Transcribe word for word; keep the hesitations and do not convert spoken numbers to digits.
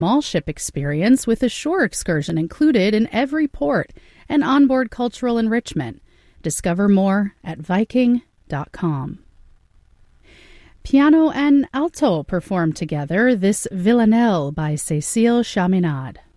small ship experience with a shore excursion included in every port and onboard cultural enrichment. Discover more at Viking dot com. Piano and alto perform together this Villanelle by Cécile Chaminade.